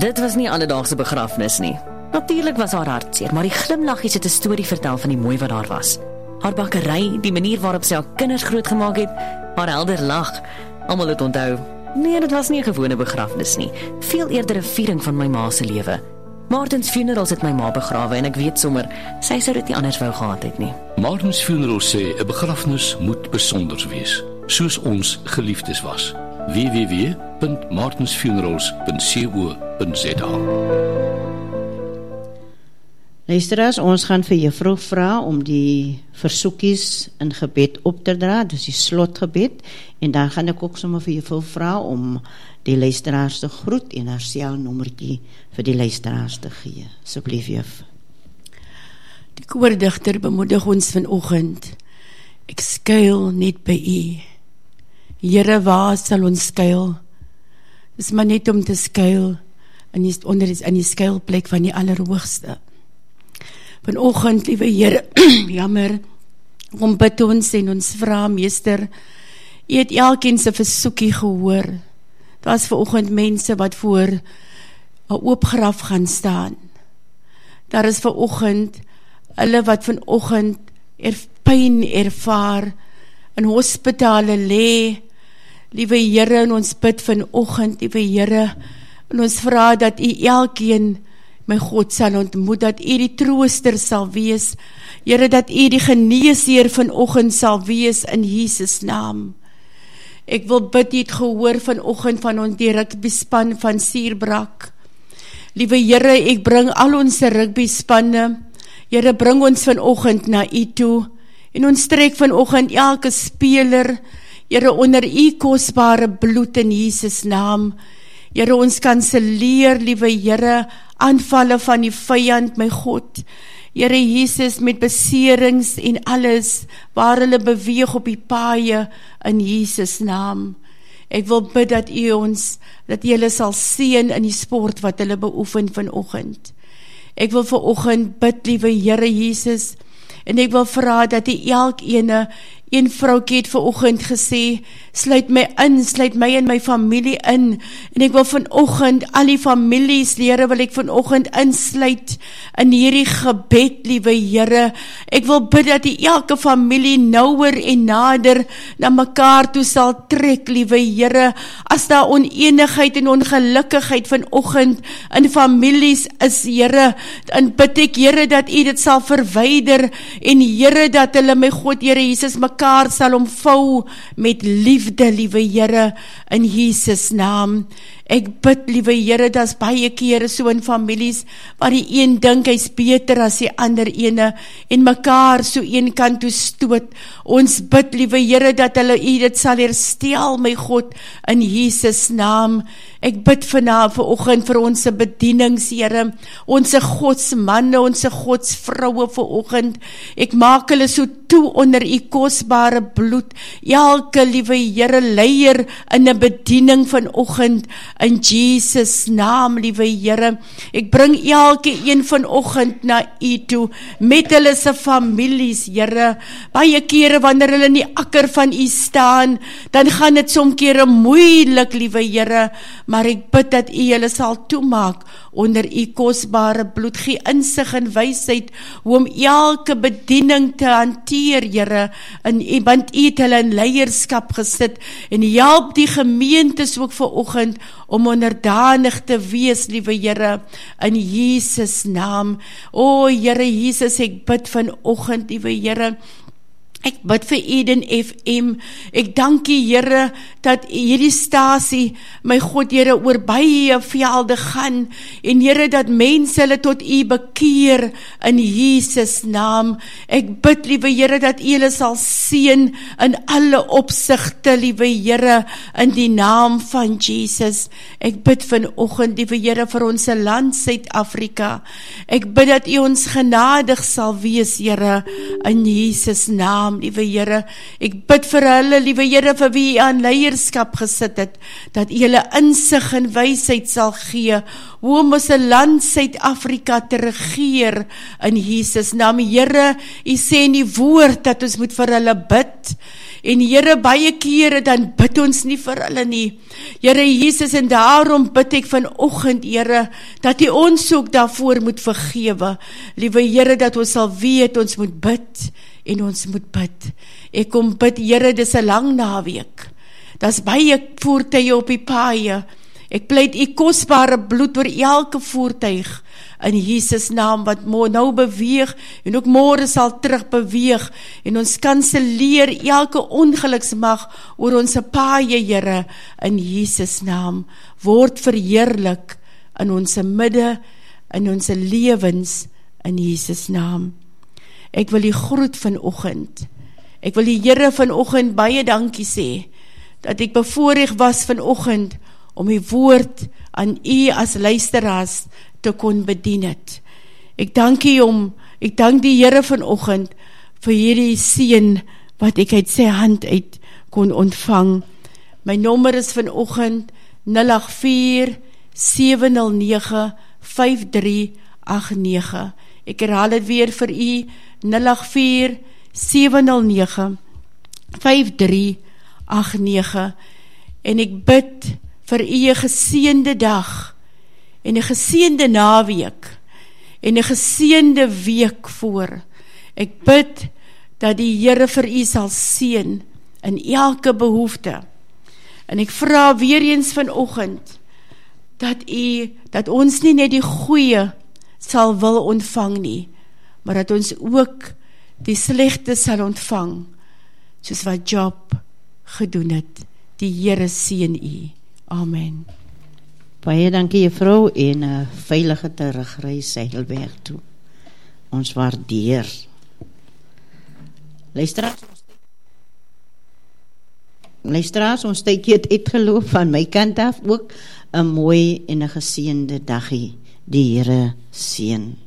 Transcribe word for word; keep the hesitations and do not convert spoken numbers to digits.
Dit was nie alledaagse begrafnis nie. Natuurlijk was haar hartseer, maar die glimlaggies het 'n storie vertel van die mooi wat daar was. Haar bakkery, die manier waarop sy haar kinders grootgemaak het, haar helder lag. Almal het onthou, nee, dit was nie 'n gewone begrafnis nie, veel eerder 'n viering van my ma se lewe. Martins Funerals het my ma begrawe en ek weet sommer, sy sou dit nie anders wou gehad het nie. Martins Funerals sê 'n begrafnis moet besonder wees, soos ons geliefdes was. w w w punt martins funerals punt co punt z a. Luisteraars, ons gaan vir juffrou vra om die versoekies in gebed op te dra, dus die slotgebed, en dan gaan ek ook sommer vir juffrou vra om die luisteraars te groet en haar selnommertjie vir die luisteraars te gee. Asseblief, juf. Die koordigter bemoedig ons vanoggend. Ek skuil net by U. Here, waar sal ons skuil? Dis maar net om te skuil in die, onder die, in die skuilplek van die Allerhoogste. Vanoggend, liewe Here, jammer, om bid ons en ons vra, Meester, U het elkeen se versoekie gehoor. Daar is vanoggend mense wat voor 'n oop graf gaan staan. Daar is vanoggend hulle wat vanoggend er, pyn ervaar, in hospitale lê. Liewe Here, en ons bid vanoggend, liewe Here, en ons vra dat U elkeen, my God, sal ontmoet, dat U die trooster sal wees, Here, dat U die geneesheer vanoggend sal wees in Jesus naam. Ek wil bid, U het gehoor vanoggend van ons die rugbyspan van Suurbrak. Liewe Here, ek bring al ons rugbyspanne, Here, bring ons vanoggend na U toe, en ons trek vanoggend elke speler, Here, onder U kosbare bloed in Jesus naam. Here, ons kanselleer, liewe Here, aanvalle van die vyand, my God. Here Jesus, met beserings en alles, waar hulle beweeg op die paaie, in Jesus naam. Ek wil bid dat U ons, dat U hulle sal seën in die sport wat hulle beoefen vanoggend. Ek wil vanoggend bid, liewe Here Jesus, en ek wil vra dat U elkene, een vroukie het vanoggend gesê, sluit my in, sluit my en my familie in, en ek wil vanoggend al die families, Here, wil ek vanoggend insluit in hierdie gebed, liewe Here. Ek wil bid dat die elke familie nouer en nader na mekaar toe sal trek, liewe Here. As daar oneenigheid en ongelukkigheid vanoggend in families is, Here, dan bid ek, Here, dat U dit sal verwyder, en Here, dat hulle, my God, Here Jesus, mekaar sal omvou met liefde, liewe Here, in Jesus naam. Ek bid, liewe Here, dat is baie kere so in families, waar die een dink hy's beter as die ander ene, en mekaar so een kant toe stoot. Ons bid, liewe Here, dat hulle U dit sal herstel, my God, in Jesus naam. Ek bid vanavond, vanoggend vir ons bedienings, Here, ons godsmanne, ons godsvroue vanoggend. Ek maak hulle so toe onder U kosbare bloed. Elke, liewe Here, leier in 'n bediening vanoggend, in Jesus naam, liewe Here. Ek bring elke een vanoggend na U toe, met hulle se families, Here. Baie kere wanneer hulle in die akker van U staan, dan gaan dit soms kere moeilik, liewe Here, maar ek bid dat U hulle sal toemaak onder U kosbare bloed. Gee insig en wysheid hoe om elke bediening te hanteer, Here, en U, want U het hulle in leierskap gesit, en help die gemeentes ook vanoggend om onderdanig te wees, liewe Here, in Jesus naam. O Here Jesus, ek bid vanoggend, liewe Here, ek bid vir Eden F M, ek dank U, Here, dat hierdie stasie, my God, Here, oor baie velde gaan, en Here, dat mense hulle tot U bekeer, in Jesus naam. Ek bid, liewe Here, dat U hulle sal seën in alle opsigte, liewe Here, in die naam van Jesus. Ek bid vanoggend, liewe Here, vir ons land Suid-Afrika. Ek bid dat U ons genadig sal wees, Here, in Jesus naam, liewe Here. Ek bid vir hulle, liewe Here, vir wie U aan leierskap gesit het, dat U hulle insig en wysheid sal gee, hoe om ons land Suid-Afrika te regeer, in Jesus naam. Here, U sê in die woord, dat ons moet vir hulle bid, En Here, baie kere dan bid ons nie vir hulle nie. Here Jesus, en daarom bid ek vanoggend, Here, dat U ons ook daarvoor moet vergewe. Liewe Here, dat ons sal weet, ons moet bid, en ons moet bid. Ek kom bid, Here, dis 'n lang naweek. Daar's baie voertuie op die paaie. Ek pleit U kosbare bloed oor elke voertuig, in Jesus naam, wat nou beweeg, en ook môre sal terug beweeg, en ons kanselleer elke ongeluksmag oor ons paaie, Here, in Jesus naam, word verheerlik in ons midde, in ons lewens, in Jesus naam. Ek wil U groet vanoggend, ek wil die Here vanoggend baie dankie sê, dat ek bevoorreg was vanoggend, om die woord aan U as luisteraars te kon bedien het. Ek dank U om, ek dank die Here vanoggend vir hierdie seën wat ek uit sy hand uit kon ontvang. My nommer is vanoggend nul agt vier sewe nul nege vyf drie agt nege. Ek herhaal dit weer vir U, nul agt vier sewe nul nege vyf drie agt nege. En ek bid vir U 'n geseënde dag, en 'n geseënde naweek, en 'n geseënde week voor. Ek bid dat die Here vir U sal seën in elke behoefte. En ek vra weer eens vanoggend dat U, dat ons nie net die goeie sal wil ontvang nie, maar dat ons ook die slegte sal ontvang, soos wat Job gedoen het. Die Here seën U. Amen. Baie dankie juffrou, en 'n uh, veilige terugreis Heidelberg toe. Ons waardeer. Luisteraars, luisteraars, ons tydjie het uitgeloop van my kant af, ook 'n mooi en 'n geseënde dagie. Die Here seën.